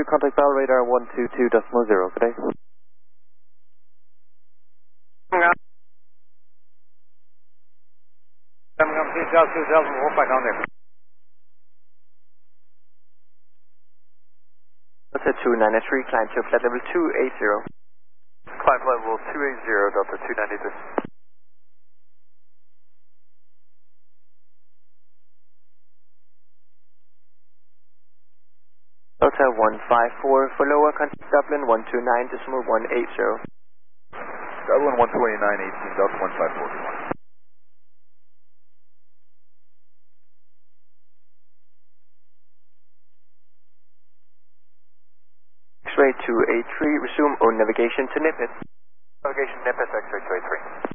contact Bell radar 122.0, good day. Please just 2000, hold back on there. Delta 293, climb to flight level 280. Climb level 280, Delta 293. Delta 154, for lower, contact Dublin 129.180. Dublin 129.18, Delta 154. X-ray 283, resume on navigation to Nippet. Navigation Nippet, X-ray 283.